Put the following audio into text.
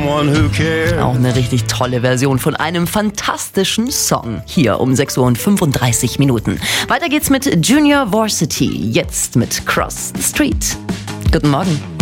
someone who cares. Auch eine richtig tolle Version von einem fantastischen Song. Hier um 6:35 Uhr. Weiter geht's mit Junior Varsity. Jetzt mit Cross the Street. Guten Morgen.